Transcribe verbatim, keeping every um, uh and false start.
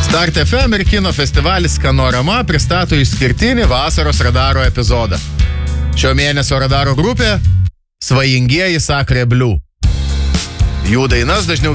Start F M ir kino festivalis Skanorama pristato išskirtinį vasaros radaro epizodą. Šio mėnesio radaro grupė Svajingieji Sacre Blue. Jų dainas dažniau